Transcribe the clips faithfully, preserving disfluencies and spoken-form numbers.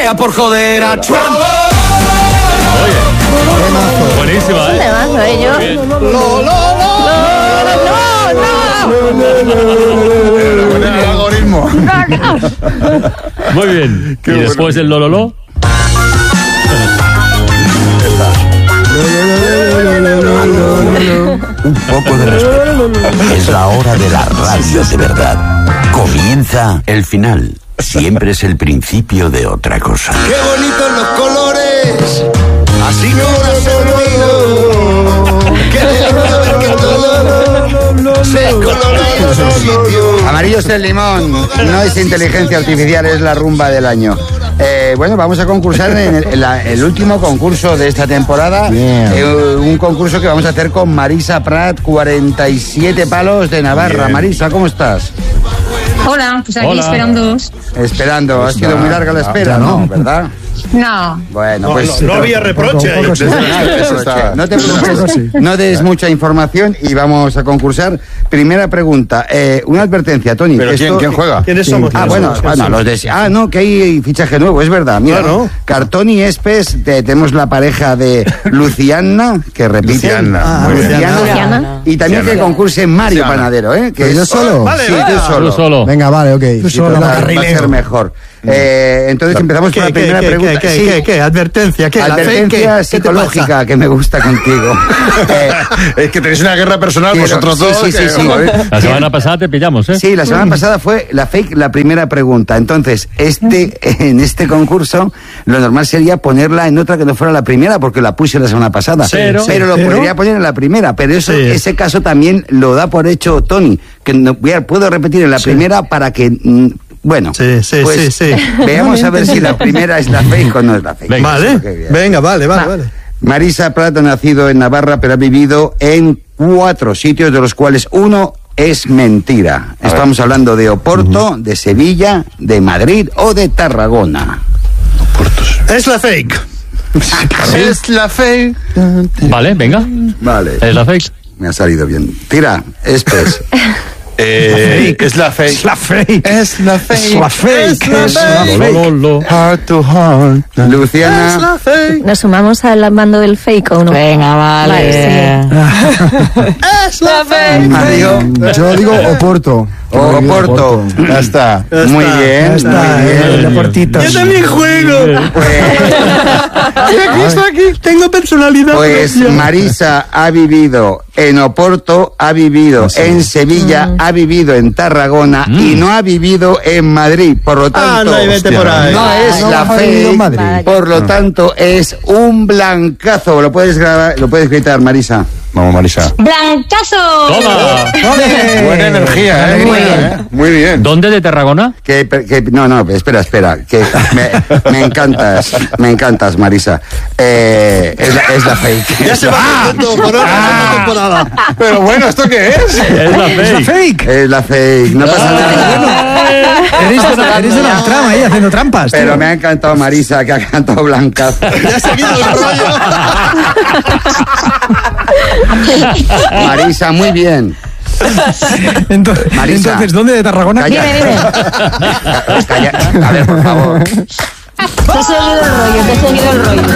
sea por joder a Trump. Oye, buenísima, Un ¿eh? temazo, ¿eh? Yo... Bien. El algoritmo. Muy bien. Qué y bueno. después del lololo. Un poco de respeto. Es la hora de la radio de verdad. Comienza el final. Siempre es el principio de otra cosa. ¡Qué bonitos los colores! Así como las olvido. ¡Qué delicia ver que todo se colora en su sitio! Amarillo es el limón, no es inteligencia artificial, es la rumba del año. Eh, bueno, vamos a concursar en el, en la- el último concurso de esta temporada. Eh, un concurso que vamos a hacer con Marisa Prat, cuarenta y siete palos de Navarra. Bien. Marisa, ¿cómo estás? Hola, pues aquí Hola. esperándoos. Esperando, ha sido muy larga la espera, ya ¿no? no. ¿Verdad? No. Bueno, No, pues... no, no había reproche ahí. Eso está- No te preocupes, no des mucha información y vamos a concursar. Primera pregunta, eh, una advertencia, Tony. ¿Pero quién, esto- quién juega? ¿Quiénes somos? Ah, ¿Quiénes bueno, somos? bueno, los de... Ah, no, que hay fichaje nuevo, es verdad. Mira, Claro. Cartón y Espes, te- tenemos la pareja de Luciana, que repite. Luciana. Ah, Muy Luciana. bien. Luciana. Y también Luciana. que concurse Mario Luciana. Panadero, ¿eh? Que ¿Pero yo es- solo? Vale, Sí, va. tú solo. Tú solo. Venga, vale, ok. Sí, pero va, va a ser mejor. Eh, entonces empezamos ¿Qué, con la qué, primera qué, pregunta. qué, Sí. qué, qué? Advertencia, ¿qué? ¿La fe? Advertencia ¿Qué? ¿Qué te psicológica pasa? que me gusta contigo. Eh, Es que tenéis una guerra personal quiero- vosotros sí, dos. sí, sí, que- sí. La semana pasada te pillamos, ¿eh? Sí, la semana pasada fue la fake, la primera pregunta. Entonces, este, en este concurso, lo normal sería ponerla en otra que no fuera la primera, porque la puse la semana pasada. Pero- pero lo pero- podría poner en la primera. Pero eso, Sí. ese caso también lo da por hecho Tony, que no, voy a- puedo repetir en la primera para que, mm, bueno, Sí, sí, pues, sí, sí. veamos a ver si la primera es la fake o no es la fake. Venga. Vale, Qué bien. venga, vale, vale, vale. Marisa Prat ha nacido en Navarra, pero ha vivido en cuatro sitios, de los cuales uno es mentira. Estamos hablando de Oporto, de Sevilla, de Madrid o de Tarragona. Es la fake. Es la fe. Vale, venga. Vale, Es la fake. me ha salido bien. Tira, Espes. Eh, es la fe. Es la fake. Es la fe. Es la fake. Es la Es fe. Lo, lo, lo. Heart to heart. Luciana, ¿Nos sumamos al bando del fake o no? Venga, vale. Es la fake. Mario, Yo digo Oporto. o Oporto. Ya está. Ya Muy está, bien, ya está, muy bien. eh, Oportitos. Yo también juego. Pues, Y aquí estoy aquí. Tengo personalidad. pues propia. Marisa ha vivido en Oporto, ha vivido en Sevilla, ha vivido en Tarragona y no ha vivido en Madrid. Por lo tanto, Anda y vete por ahí. no es no la ha vivido en fe. Madrid. Vaya. Por lo tanto, es un blancazo. Lo puedes grabar, lo puedes gritar, Marisa. Vamos, Marisa. ¡Blancazo! Toma. Buena energía, ¿eh? Muy Buena, bien. ¿eh? Muy bien. ¿Dónde de Tarragona? Que, que- no, no, espera, espera. Que me, me encantas, me encantas, Marisa. Eh, es, la, es la fake. Ya se va contento por otra temporada. Pero bueno, ¿esto qué es? Es la fake. Fake. Es la fake. No pasa nada. Eres de la, eres de la trama ahí haciendo trampas. tío. Pero me ha encantado Marisa, que ha cantado blancazo. Ya ha seguido el rollo. Marisa, muy bien. Entonces, Marisa. entonces, ¿dónde de Tarragona? Calla. Dime, dime. Calla. A ver, por favor. Te he seguido el rollo, te he seguido el rollo.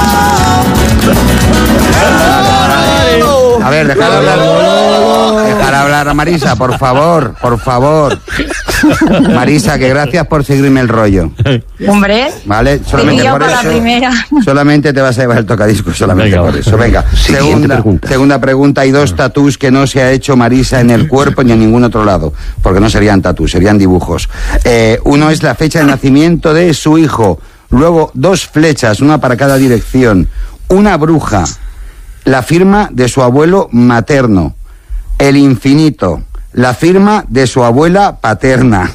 A ver, dejar hablar. Dejar hablar a Marisa, por favor, por favor. Marisa, que gracias por seguirme el rollo. Hombre, ¿Vale? te Solamente pillo por para la eso. primera. Solamente te vas a llevar el tocadiscos, solamente Venga, por va. eso. Venga, Siguiente segunda pregunta. segunda pregunta. Hay dos tatús que no se ha hecho Marisa en el cuerpo ni en ningún otro lado, porque no serían tatús, serían dibujos. Eh, uno es la fecha de nacimiento de su hijo, luego dos flechas, una para cada dirección, una bruja, la firma de su abuelo materno, el infinito, la firma de su abuela paterna.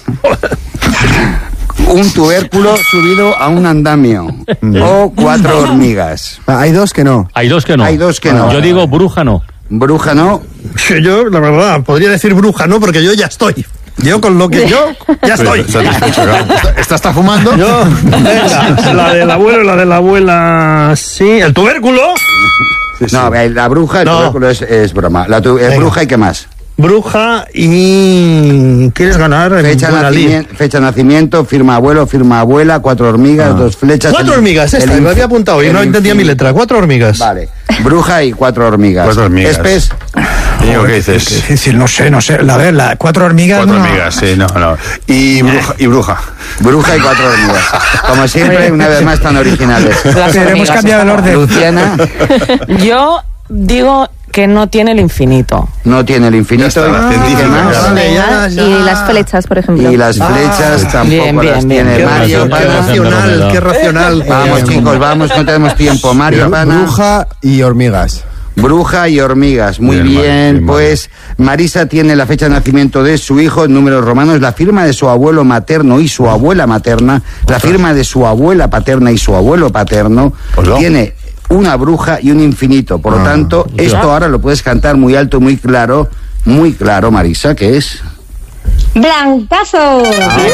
Un tubérculo subido a un andamio o cuatro hormigas. Ah, hay dos que no. Hay dos que no. Hay dos que no. Yo digo bruja no. Bruja no. Que yo, la verdad, podría decir bruja, ¿no? Porque yo ya estoy. Yo con lo que yo, ya estoy. Satisfecho, claro. ¿Esta está fumando? Yo, venga, la del abuelo, la de la abuela, sí. ¿El tubérculo? No, eh, la bruja, el No. tubérculo es, es broma. La tu- es Venga. bruja y qué más. bruja y... ¿Quieres ganar? en Fecha, buena lid? nacimiento, fecha de nacimiento, firma abuelo, firma abuela, cuatro hormigas, dos flechas. Cuatro el- hormigas, esta, el me inf- había apuntado y el no entendía mi infinito. letra. Cuatro hormigas. Vale, bruja y cuatro hormigas. Cuatro hormigas. Espes, Íñigo, ¿qué Qué dices? difícil, no sé, no sé. A ver, la, cuatro hormigas. Cuatro no. hormigas, sí, no, no. Y bruja. Y bruja. bruja y cuatro hormigas. Como siempre, una vez más tan originales. Las Pero hemos hormigas, cambiado el por orden. Luciana Yo digo que no tiene el infinito. no tiene el infinito. Ya está, la ¿Y qué científica. más? Vale, ya, ya. Y las flechas, por ejemplo. Y las flechas tampoco Bien, bien, las bien. tiene Qué, Mario. qué Pana. racional, qué racional. Vamos, Eh, chicos, vamos, no tenemos tiempo. Mario, Pana. Bruja y hormigas. Bruja y hormigas, muy Bien, bien, Mario, bien, pues Marisa tiene la fecha de nacimiento de su hijo en números romanos, la firma de su abuelo materno y su abuela materna, la firma de su abuela paterna y su abuelo paterno, Pues no. tiene una bruja y un infinito, por lo tanto, esto ahora lo puedes cantar muy alto, muy claro, muy claro, Marisa, ¿qué es? ¡Blancazo!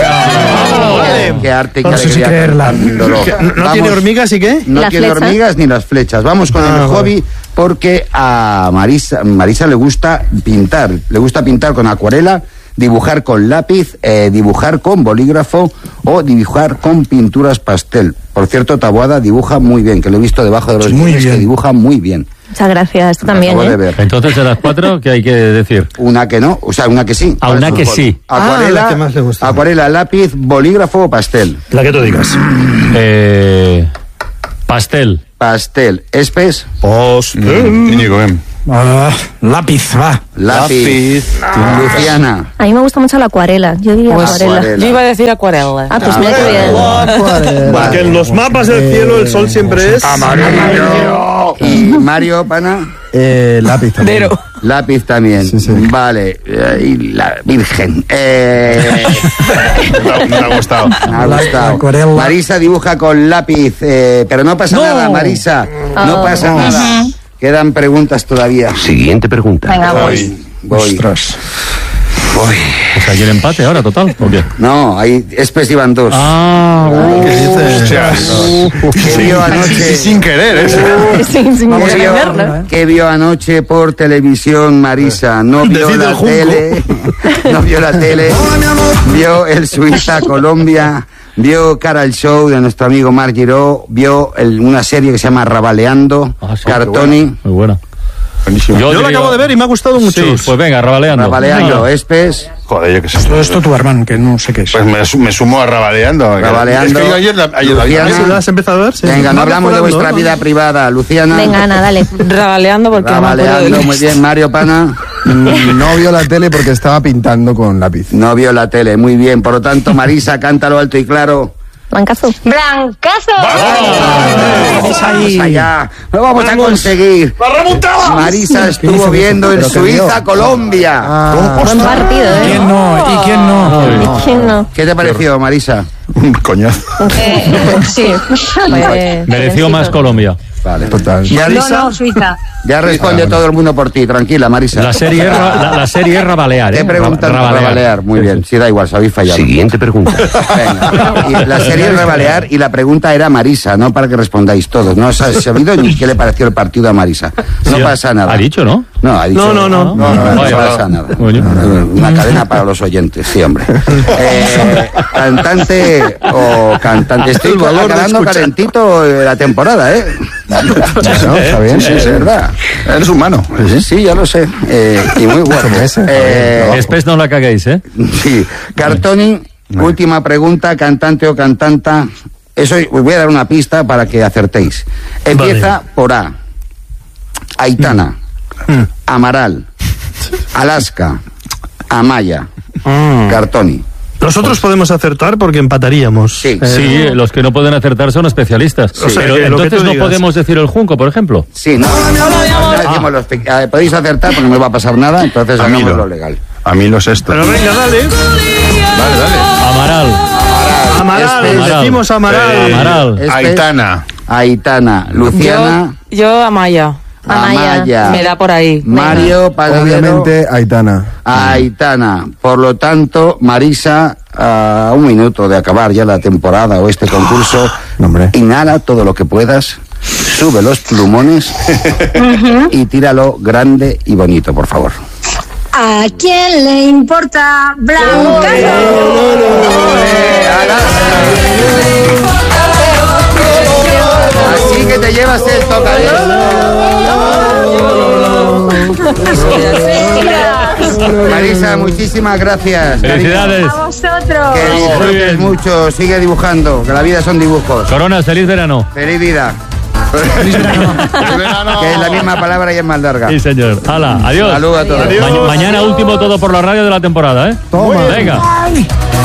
Qué, qué arte, qué No sé si alegría creerla. cantándolo. ¿No, no Vamos. tiene hormigas y qué? No Las tiene flechas. hormigas ni las flechas. Vamos con Ah, el vale. hobby porque a Marisa, Marisa le gusta pintar. Le gusta pintar con acuarela, dibujar con lápiz, eh, dibujar con bolígrafo o dibujar con pinturas pastel. Por cierto, Taboada dibuja muy bien, que lo he visto debajo de los Muy guiones, bien. que dibuja muy bien. Muchas gracias, tú Lo también, acabo de ¿eh? ver. Entonces, de las cuatro, ¿qué hay que decir? Una que no, o sea, una que sí. Ah, ¿Cuál una es tu que hobby? sí. Ah, Acuarela, la que más le gusta. acuarela, lápiz, bolígrafo o pastel. La que tú digas. Eh, pastel. Pastel. Espes, Mm, Íñigo, ven. Ah, lápiz, va. lápiz. Luciana. A mí me gusta mucho la acuarela. Yo diría Pues, acuarela. acuarela. Yo iba a decir acuarela. Ah, pues mira qué bien. Porque en los mapas del cielo el sol siempre es... Amarillo. Y Mario, pana. Eh, lápiz también. Pero Lápiz también. Sí, sí. Vale. eh, y la Virgen. Eh, No, no me ha gustado. me ha La- gustado. acuarela. Marisa dibuja con lápiz, eh, pero no pasa No. nada, Marisa. No Oh. pasa nada. Quedan preguntas todavía. Siguiente pregunta. Venga, voy. Voy. Voy. Ostras. voy. Pues hay el empate ahora, total, ¿o qué? No, hay Espes iban dos. Ah, ¿Qué dices? Hostias. ¿Qué vio anoche? Sin querer, ¿eh? Sí, sin ¿Qué quererlo. vio, qué vio anoche por televisión, Marisa? No vio Decide el la junco. tele, no vio la tele, vio el Suiza-Colombia, vio Cara al Show de nuestro amigo Marc Giró, vio el- una serie que se llama Rabaleando, Ah, sí, Cartoni, muy buena. Buenísimo. Yo la diría- acabo de ver y me ha gustado mucho. Sí, pues venga, rabaleando. Rabaleando, Venga. Espes, Joder, yo qué sé. Todo esto tu hermano, que no sé qué es. Pues me, su- me sumo a Rabaleando. Rabaleando. Es que yo ayer, la- ayer, Luciana. ayer- ¿Sí, ¿La has empezado a ver? Sí. venga, no Va hablamos de mejorando, vuestra ¿no? vida privada, Luciana. Venga, Ana, dale. rabaleando porque no me acuerdo Rabaleando, de muy bien, Mario Pana. No vio la tele porque estaba pintando con lápiz. No vio la tele, muy bien, por lo tanto, Marisa, cántalo alto y claro. Blancazo. ¡Blancazo! Vamos allá, lo vamos a conseguir. Marisa estuvo viendo el Pero que vio. Suiza-Colombia. Ah, Buen partido, ¿eh? ¿quién no? ¿Y quién no? ¿Y quién no? ¿Qué te pareció, Marisa? Un coñazo. Eh, sí. Pues, Mereció más Colombia. Vale. Total. Ya, No, no, Suiza. ya responde todo el mundo por ti, tranquila, Marisa. La serie es, ra- la, la serie es rabalear, ¿eh? Te preguntan Ra- por rabalear. Muy Sí, bien, sí. sí, da igual, sabéis fallar. Siguiente pregunta. Venga. Y la serie es rabalear y la pregunta era Marisa, no para que respondáis todos. No os ha sabido ni qué le pareció el partido a Marisa. No Sí, pasa nada. Ha dicho, ¿no? No, ha dicho. No, no, no. No, no, no Vaya, pasa vaya. nada. Coño. Una cadena para los oyentes, sí, hombre. Eh, cantante o cantante. Estoy El valor de acabando escuchar. calentito eh, la temporada, ¿eh? Está bien. Sí, es verdad. Eres humano. Sí, sí, ya lo sé. Eh, y muy guapo. Eh, Después no la caguéis, ¿eh? sí. Cartoni, última pregunta, cantante o cantanta. Eso os voy a dar una pista para que acertéis. Empieza por A. Aitana, Amaral, Alaska, Amaya, Cartoni. Nosotros podemos acertar porque empataríamos. Sí. Eh, Sí, los que no pueden acertar son especialistas. O sea, Pero que lo que entonces tú no digas. podemos decir el junco, por ejemplo. Sí, no, no, no decimos los pe- eh, podéis acertar porque no me va a pasar nada, entonces A mí hagamos lo- lo legal. A mí los estos. Pero venga, dale. Dale, dale. Amaral, Amaral, Este- decimos Amaral. Eh, Amaral. Este- Aitana. Aitana, Luciana, Yo, yo Amaya. Amaya. Amaya, Me da por ahí. Mario, Pagadero, Obviamente, Aitana. Aitana. Por lo tanto, Marisa, a un minuto de acabar ya la temporada o este concurso, No, hombre. inhala todo lo que puedas, sube los plumones y tíralo grande y bonito, por favor. ¿A quién le importa Blancazo? Así que te llevas el tocador. Marisa, muchísimas gracias. Felicidades. A vosotros. Que Muy disfrutes bien. mucho, sigue dibujando, que la vida son dibujos. Corona, feliz verano. Feliz vida. verano. Que es la misma palabra y es más larga. Sí, señor. Hala, adiós. Saludos a todos. Ma- mañana último todo por la radio de la temporada, ¿eh? Toma. Venga.